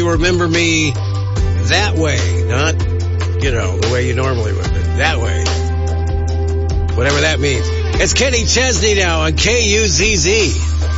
you remember me that way. Not, the way you normally would, but that way. Whatever that means. It's Kenny Chesney now on KUZZ.